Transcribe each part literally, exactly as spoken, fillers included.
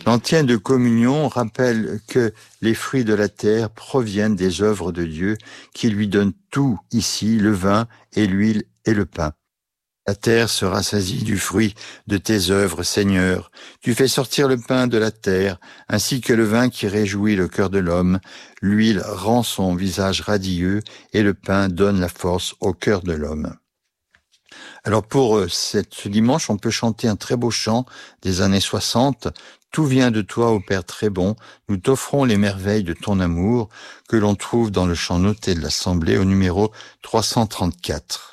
L'antienne communion rappelle que les fruits de la terre proviennent des œuvres de Dieu qui lui donne tout ici, le vin et l'huile et le pain. La terre se rassasie du fruit de tes œuvres, Seigneur. Tu fais sortir le pain de la terre, ainsi que le vin qui réjouit le cœur de l'homme. L'huile rend son visage radieux et le pain donne la force au cœur de l'homme. Alors pour cette, ce dimanche, on peut chanter un très beau chant des années soixante. Tout vient de toi, ô Père très bon. Nous t'offrons les merveilles de ton amour, que l'on trouve dans le chant noté de l'Assemblée au numéro trois cent trente-quatre.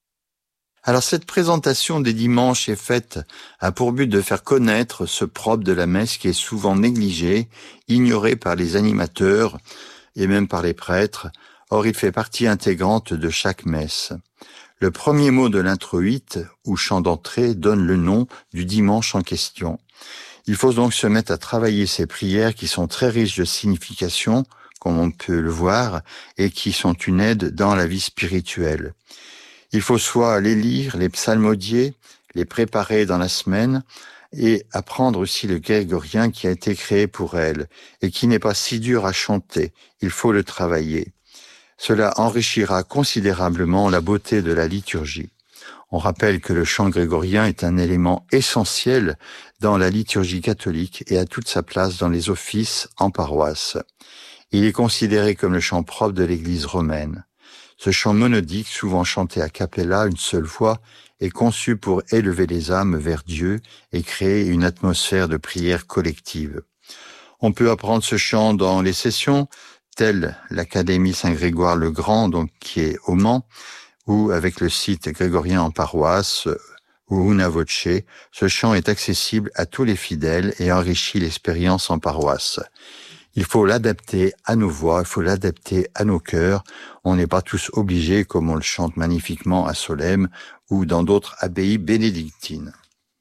Alors cette présentation des dimanches et fêtes a pour but de faire connaître ce propre de la messe qui est souvent négligé, ignoré par les animateurs et même par les prêtres. Or il fait partie intégrante de chaque messe. Le premier mot de l'introïte, ou chant d'entrée, donne le nom du dimanche en question. Il faut donc se mettre à travailler ces prières qui sont très riches de signification, comme on peut le voir, et qui sont une aide dans la vie spirituelle. Il faut soit les lire, les psalmodier, les préparer dans la semaine et apprendre aussi le grégorien qui a été créé pour elle et qui n'est pas si dur à chanter. Il faut le travailler. Cela enrichira considérablement la beauté de la liturgie. On rappelle que le chant grégorien est un élément essentiel dans la liturgie catholique et a toute sa place dans les offices en paroisse. Il est considéré comme le chant propre de l'Église romaine. Ce chant monodique, souvent chanté a cappella, une seule fois, est conçu pour élever les âmes vers Dieu et créer une atmosphère de prière collective. On peut apprendre ce chant dans les sessions, telles l'Académie Saint-Grégoire-le-Grand, donc qui est au Mans, ou avec le site grégorien en paroisse, ou Una Voce. Ce chant est accessible à tous les fidèles et enrichit l'expérience en paroisse. Il faut l'adapter à nos voix, il faut l'adapter à nos cœurs. On n'est pas tous obligés, comme on le chante magnifiquement à Solesmes ou dans d'autres abbayes bénédictines.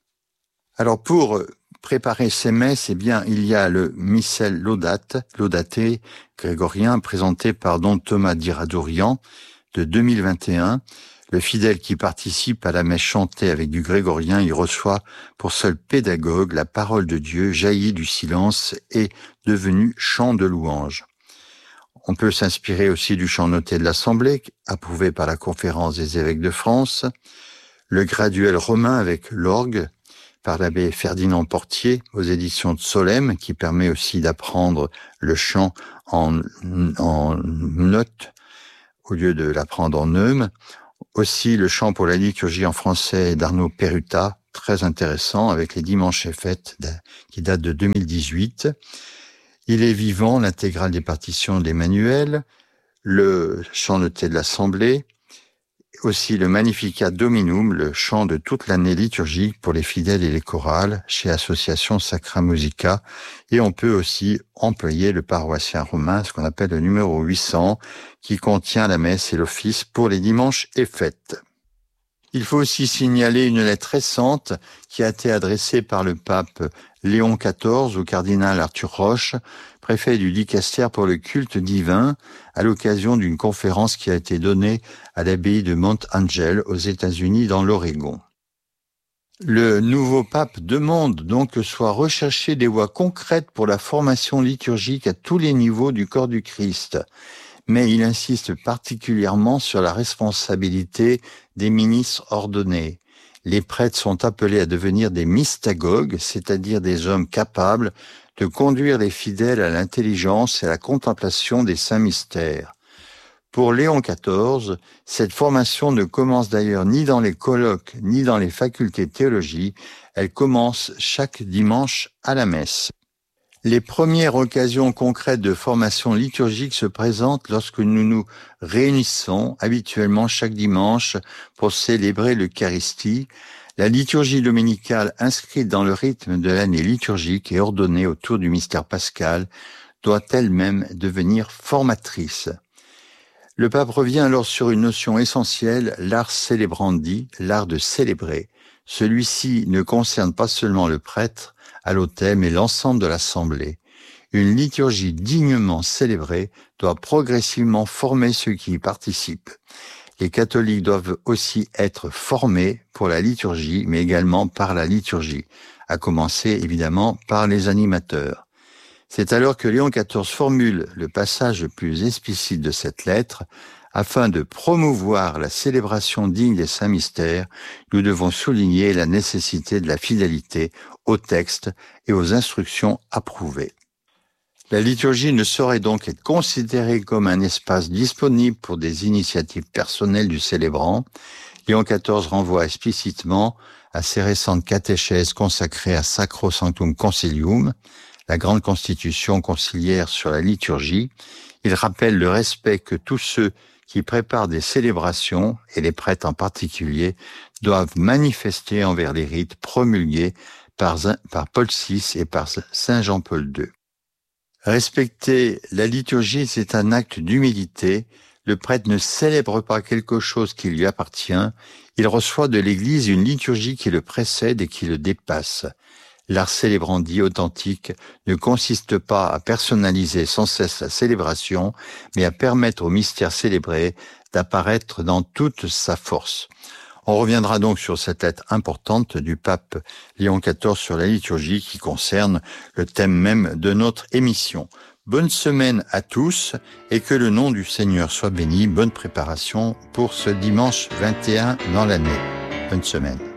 Alors pour préparer ces messes, eh bien, il y a le missel Laudate, Laudaté grégorien, présenté par don Thomas d'Iradorian de deux mille vingt et un. Le fidèle qui participe à la messe chantée avec du grégorien, il reçoit pour seul pédagogue la parole de Dieu jaillie du silence et devenue chant de louange. On peut s'inspirer aussi du chant noté de l'Assemblée, approuvé par la Conférence des évêques de France, le graduel romain avec l'orgue, par l'abbé Ferdinand Portier aux éditions de Solesmes, qui permet aussi d'apprendre le chant en, en notes au lieu de l'apprendre en neume. Aussi le chant pour la liturgie en français d'Arnaud Perruta, très intéressant, avec les dimanches et fêtes qui date de deux mille dix-huit. Il est vivant, l'intégrale des partitions d'Emmanuel, le chant noté de l'Assemblée, aussi le Magnificat Dominum, le chant de toute l'année liturgique pour les fidèles et les chorales chez Association Sacra Musica. Et on peut aussi employer le paroissien romain, ce qu'on appelle le numéro huit cents, qui contient la messe et l'office pour les dimanches et fêtes. Il faut aussi signaler une lettre récente qui a été adressée par le pape Léon quatorze au cardinal Arthur Roche, préfet du dicastère pour le culte divin, à l'occasion d'une conférence qui a été donnée à l'abbaye de Mount Angel aux États-Unis dans l'Oregon. Le nouveau pape demande donc que soient recherchées des voies concrètes pour la formation liturgique à tous les niveaux du corps du Christ. Mais il insiste particulièrement sur la responsabilité des ministres ordonnés. Les prêtres sont appelés à devenir des mystagogues, c'est-à-dire des hommes capables de conduire les fidèles à l'intelligence et à la contemplation des saints mystères. Pour Léon quatorze, cette formation ne commence d'ailleurs ni dans les colloques ni dans les facultés de théologie, elle commence chaque dimanche à la messe. Les premières occasions concrètes de formation liturgique se présentent lorsque nous nous réunissons habituellement chaque dimanche pour célébrer l'Eucharistie. La liturgie dominicale inscrite dans le rythme de l'année liturgique et ordonnée autour du mystère pascal doit elle-même devenir formatrice. Le pape revient alors sur une notion essentielle, l'ars celebrandi, l'art de célébrer. Celui-ci ne concerne pas seulement le prêtre à l'autel, mais l'ensemble de l'assemblée. Une liturgie dignement célébrée doit progressivement former ceux qui y participent. Les catholiques doivent aussi être formés pour la liturgie, mais également par la liturgie. à commencer évidemment par les animateurs. C'est alors que Léon quatorze formule le passage le plus explicite de cette lettre. Afin de promouvoir la célébration digne des saints mystères, nous devons souligner la nécessité de la fidélité au texte et aux instructions approuvées. La liturgie ne saurait donc être considérée comme un espace disponible pour des initiatives personnelles du célébrant. Léon quatorze renvoie explicitement à ses récentes catéchèses consacrées à Sacro Sanctum Concilium, la grande constitution conciliaire sur la liturgie. Il rappelle le respect que tous ceux qui préparent des célébrations, et les prêtres en particulier, doivent manifester envers les rites promulgués par, par Paul six et par Saint Jean-Paul deux. Respecter la liturgie, c'est un acte d'humilité. Le prêtre ne célèbre pas quelque chose qui lui appartient. Il reçoit de l'Église une liturgie qui le précède et qui le dépasse. L'art célébrandi authentique ne consiste pas à personnaliser sans cesse la célébration, mais à permettre au mystère célébré d'apparaître dans toute sa force. On reviendra donc sur cette lettre importante du pape Léon quatorze sur la liturgie qui concerne le thème même de notre émission. Bonne semaine à tous et que le nom du Seigneur soit béni. Bonne préparation pour ce dimanche vingt et un dans l'année. Bonne semaine.